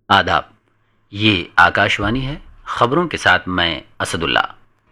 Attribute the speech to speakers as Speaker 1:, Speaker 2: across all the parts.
Speaker 1: آداب، یہ آکاشوانی ہے۔ خبروں کے ساتھ میں اسد اللہ۔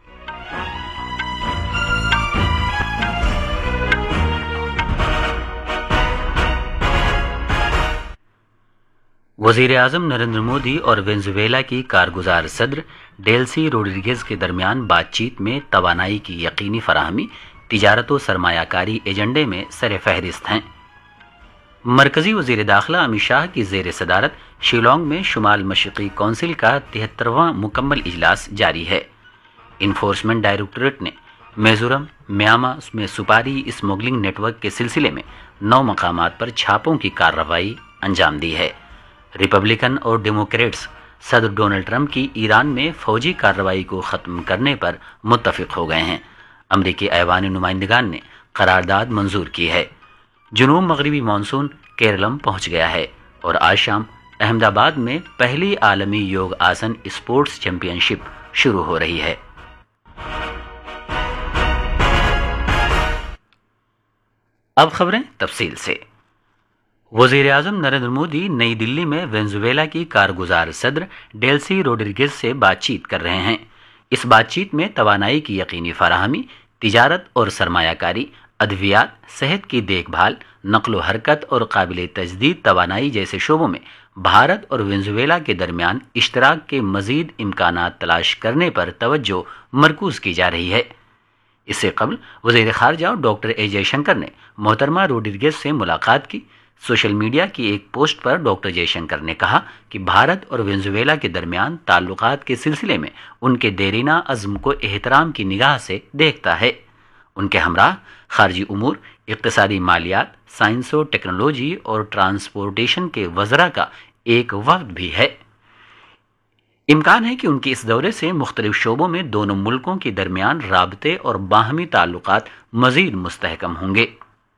Speaker 1: وزیر اعظم نریندر مودی اور وینزویلا کی کارگزار صدر ڈیلسی روڈریگز کے درمیان بات چیت میں توانائی کی یقینی فراہمی تجارت و سرمایہ کاری ایجنڈے میں سر فہرست ہیں۔ مرکزی وزیر داخلہ امت شاہ کی زیر صدارت شیلانگ میں شمال مشرقی کونسل کا 73واں مکمل اجلاس جاری ہے۔ انفورسمنٹ ڈائریکٹوریٹ نے میزورم میانمار میں سپاری اسمگلنگ نیٹ ورک کے سلسلے میں 9 مقامات پر چھاپوں کی کارروائی انجام دی ہے۔ ریپبلکن اور ڈیموکریٹس صدر ڈونلڈ ٹرمپ کی ایران میں فوجی کارروائی کو ختم کرنے پر متفق ہو گئے ہیں۔ امریکی ایوان نمائندگان نے قرارداد منظور کی ہے۔ جنوب مغربی مانسون کیرلم پہنچ گیا ہے اور آج شام احمد آباد میں پہلی عالمی یوگ آسن اسپورٹس چیمپئن شپ شروع ہو رہی ہے۔ اب خبریں تفصیل سے۔ وزیر اعظم نریندر مودی نئی دلی میں وینزویلا کی کارگزار صدر ڈیلسی روڈریگز سے بات چیت کر رہے ہیں۔ اس بات چیت میں توانائی کی یقینی فراہمی، تجارت اور سرمایہ کاری، ادویات، صحت کی دیکھ بھال، نقل و حرکت اور قابل تجدید توانائی جیسے شعبوں میں بھارت اور وینزویلا کے درمیان اشتراک کے مزید امکانات تلاش کرنے پر توجہ مرکوز کی جا رہی ہے۔ اس سے قبل وزیر خارجہ ڈاکٹر اے جے شنکر نے محترمہ روڈریگز سے ملاقات کی۔ سوشل میڈیا کی ایک پوسٹ پر ڈاکٹر جے شنکر نے کہا کہ بھارت اور وینزویلا کے درمیان تعلقات کے سلسلے میں ان کے دیرینہ عزم کو احترام کی نگاہ سے دیکھتا ہے۔ ان کے ہمراہ خارجی امور، اقتصادی مالیات، سائنس و ٹیکنالوجی اور ٹرانسپورٹیشن کے وزراء کا ایک وفد بھی ہے۔ امکان ہے کہ ان کے اس دورے سے مختلف شعبوں میں دونوں ملکوں کے درمیان رابطے اور باہمی تعلقات مزید مستحکم ہوں گے۔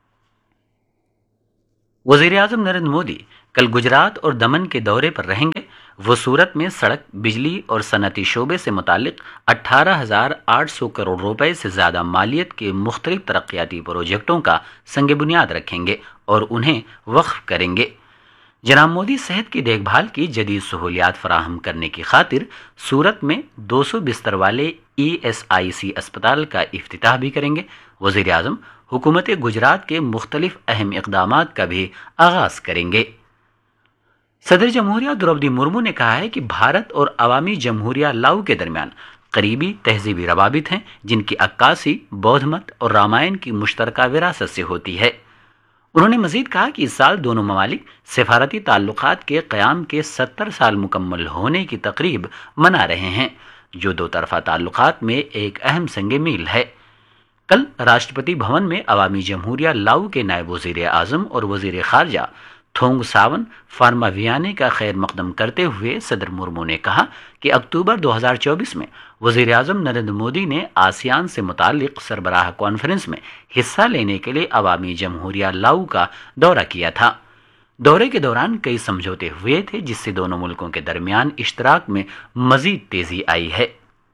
Speaker 1: وزیر اعظم نریندر مودی کل گجرات اور دمن کے دورے پر رہیں گے۔ وہ سورت میں سڑک، بجلی اور صنعتی شعبے سے متعلق 18,800 کروڑ روپے سے زیادہ مالیت کے مختلف ترقیاتی پروجیکٹوں کا سنگ بنیاد رکھیں گے اور انہیں وقف کریں گے۔ جناب مودی صحت کی دیکھ بھال کی جدید سہولیات فراہم کرنے کی خاطر سورت میں 200 بستر والے ESIC اسپتال کا افتتاح بھی کریں گے۔ وزیر اعظم حکومت گجرات کے مختلف اہم اقدامات کا بھی آغاز کریں گے۔ صدر جمہوریہ دروپدی مرمو نے کہا ہے کہ بھارت اور عوامی جمہوریہ لاؤ کے درمیان قریبی تہذیبی روابط ہیں، جن کی عکاسی بودھ مت اور رامائن کی مشترکہ وراثت سے ہوتی ہے۔ انہوں نے مزید کہا کہ اس سال دونوں ممالک سفارتی تعلقات کے قیام کے 70 سال مکمل ہونے کی تقریب منا رہے ہیں، جو دو طرفہ تعلقات میں ایک اہم سنگ میل ہے۔ کل راشٹرپتی بھون میں عوامی جمہوریہ لاؤ کے نائب وزیر اعظم اور وزیر خارجہ تھونگ ساون فارماویانے کا خیر مقدم کرتے ہوئے صدر مرمو نے کہا کہ اکتوبر 2024 میں وزیر اعظم نریندر مودی نے آسیان سے متعلق سربراہ کانفرنس میں حصہ لینے کے لیے عوامی جمہوریہ لاؤ کا دورہ کیا تھا۔ دورے کے دوران کئی سمجھوتے ہوئے تھے، جس سے دونوں ملکوں کے درمیان اشتراک میں مزید تیزی آئی ہے۔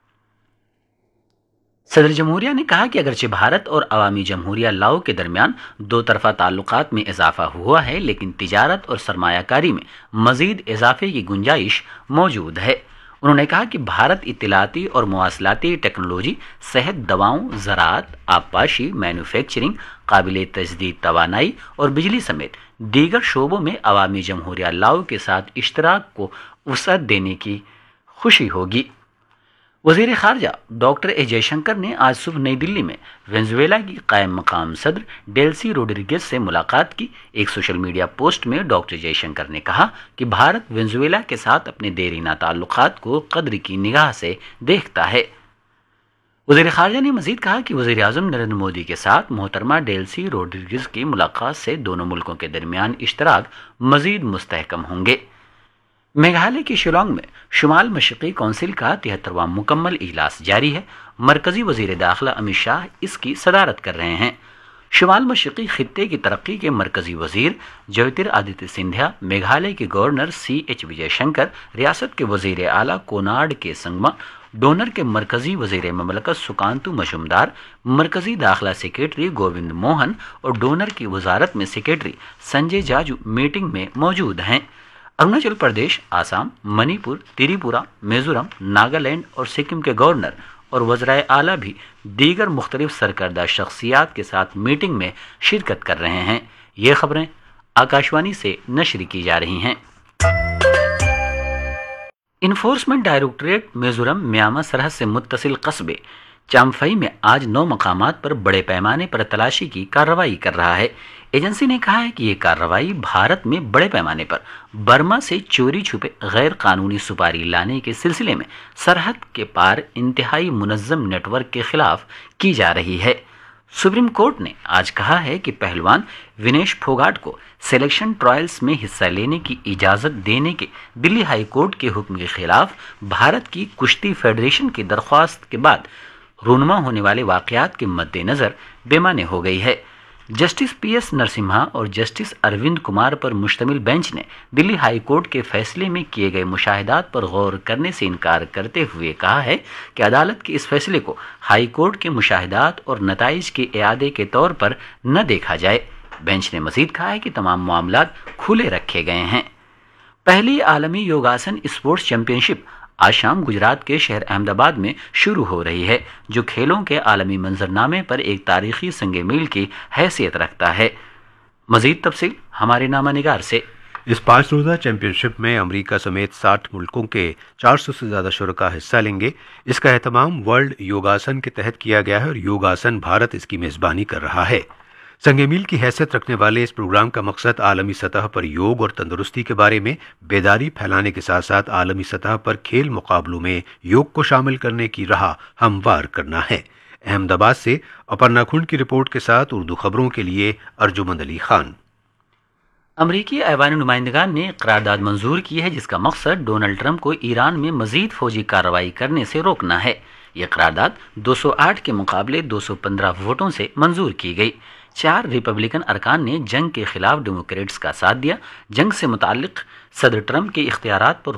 Speaker 1: صدر جمہوریہ نے کہا کہ اگرچہ بھارت اور عوامی جمہوریہ لاؤ کے درمیان دو طرفہ تعلقات میں اضافہ ہوا ہے، لیکن تجارت اور سرمایہ کاری میں مزید اضافے کی گنجائش موجود ہے۔ انہوں نے کہا کہ بھارت اطلاعاتی اور مواصلاتی ٹیکنالوجی، صحت، دواؤں، زراعت، آبپاشی، مینوفیکچرنگ، قابل تجدید توانائی اور بجلی سمیت دیگر شعبوں میں عوامی جمہوریہ لاؤ کے ساتھ اشتراک کو وسعت دینے کی خوشی ہوگی۔ وزیر خارجہ ڈاکٹر اے جے شنکر نے آج صبح نئی دلی میں وینزویلا کی قائم مقام صدر ڈیلسی روڈریگز سے ملاقات کی۔ ایک سوشل میڈیا پوسٹ میں ڈاکٹر جے شنکر نے کہا کہ بھارت وینزویلا کے ساتھ اپنے دیرینہ تعلقات کو قدر کی نگاہ سے دیکھتا ہے۔ وزیر خارجہ نے مزید کہا کہ وزیر اعظم نریندر مودی کے ساتھ محترمہ ڈیلسی روڈریگز کی ملاقات سے دونوں ملکوں کے درمیان اشتراک مزید مستحکم ہوں گے۔ میگھالیہ کی شیلانگ میں شمال مشرقی کونسل کا 73واں مکمل اجلاس جاری ہے۔ مرکزی وزیر داخلہ امت شاہ اس کی صدارت کر رہے ہیں۔ شمال مشرقی خطے کی ترقی کے مرکزی وزیر جیوتر آدتیہ سندھیا، میگھالیہ کے گورنر CH وجے شنکر، ریاست کے وزیر اعلیٰ کونارڈ کے سنگما، ڈونر کے مرکزی وزیر مملکت سکانتو مجومدار، مرکزی داخلہ سیکریٹری گووند موہن اور ڈونر کی وزارت میں سیکریٹری سنجے جاجو میٹنگ میں موجود ہیں۔ अरुणाचल प्रदेश, आसाम, मणिपुर, त्रिपुरा, मिजोरम, नागालैंड और सिक्किम के गवर्नर और वज़राए आला भी दीगर मुख्तलिफ सरकर्दा शख्सियात के साथ मीटिंग में शिरकत कर रहे हैं। ये खबरें आकाशवाणी से नशर की जा रही हैं। इन्फोर्समेंट डायरेक्टरेट मिजोरम म्यांमार सरहद से मुत्तसिल कस्बे चाम्फई में आज 9 मकामात पर बड़े पैमाने पर तलाशी की कार्रवाई कर रहा है। एजेंसी ने कहा है कि ये कार्रवाई भारत में बड़े पैमाने पर बर्मा से चोरी छुपे गैर कानूनी सुपारी लाने के सिलसिले में सरहद के पार इंतहाई मुनज़्ज़म नेटवर्क के खिलाफ की जा रही है। सुप्रीम कोर्ट ने आज कहा है कि पहलवान विनेश फोगाट को सिलेक्शन ट्रायल्स में हिस्सा लेने की इजाज़त देने के दिल्ली हाई कोर्ट के हुक्म के खिलाफ भारत की कुश्ती फेडरेशन की दरख्वास्त के बाद रूनुमा होने वाले वाक़यात के मद्देनज़र बेमाने हो गई है। जस्टिस पीएस नरसिम्हा और जस्टिस अरविंद कुमार पर मुश्तमिल बेंच ने दिल्ली हाई कोर्ट के फैसले में किए गए मुशाहिदात पर गौर करने से इनकार करते हुए कहा है कि अदालत के इस फैसले को हाई कोर्ट के मुशाहिदात और नताइज के इआदे के तौर पर न देखा जाए। बेंच ने मजीद कहा है कि तमाम मामलात खुले रखे गए हैं। पहली आलमी योगासन स्पोर्ट्स चैंपियनशिप आज शाम गुजरात के शहर अहमदाबाद में शुरू हो रही है, जो खेलों के आलमी मंजरनामे पर एक तारीखी संगे मील की हैसियत रखता है। मजीद तफसील हमारे नामानिगार से।
Speaker 2: इस 5 रोज़ा चैंपियनशिप में अमेरिका समेत 60 मुल्कों के 400 से ज़्यादा शुरका हिस्सा लेंगे। इसका एहतमाम वर्ल्ड योगासन के तहत किया गया है और योगासन भारत इसकी मेज़बानी कर रहा है। संगे मील की हैसियत रखने वाले इस प्रोग्राम का मकसद आलमी सतह पर योग और तंदुरुस्ती के बारे में बेदारी फैलाने के साथ साथ आलमी सतह पर खेल मुकाबलों में योग को शामिल करने की राह हमवार करना है। अहमदाबाद से अपर्णा खुंड की रिपोर्ट के साथ उर्दू खबरों के लिए अर्जुमंद अली खान।
Speaker 1: अमरीकी ऐवान नुमाइंदगान ने करारदाद मंजूर की है जिसका मकसद डोनाल्ड ट्रंप को ईरान में मजीद फौजी कार्रवाई करने से रोकना है। यह करारदाद 208 के मुकाबले 215 वोटों से मंजूर की गई। 4 रिपब्लिकन अरकान ने जंग के खिलाफ डेमोक्रेट्स का साथ दिया। जंग से मुताल्लिक सदर ट्रंप के इख्तियारात पर